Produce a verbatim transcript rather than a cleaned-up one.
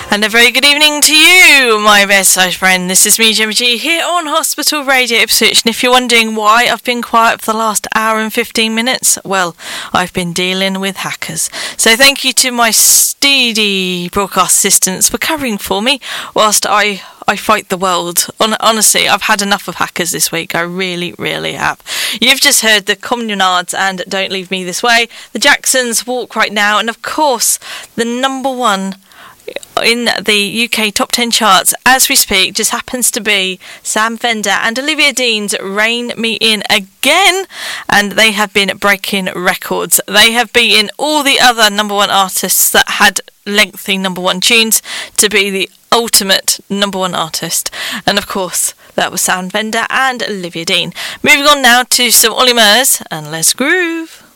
And a very good evening to you, my bedside friend. This is me, Gemma G, here on Hospital Radio Ipswich. And if you're wondering why I've been quiet for the last hour and fifteen minutes, well, I've been dealing with hackers. So thank you to my steady broadcast assistants for covering for me whilst I... I fight the world. Honestly, I've had enough of hackers this week. I really, really have. You've just heard the Communards and Don't Leave Me This Way, the Jacksons, Walk Right Now, and of course, the number one in the U K top ten charts as we speak just happens to be Sam Fender and Olivia Dean's Rein Me In Again, and they have been breaking records. They have beaten all the other number one artists that had lengthy number one tunes to be the ultimate number one artist, and of course that was Sam Fender and Olivia Dean. Moving on now to some Olly Murs and Let's Groove.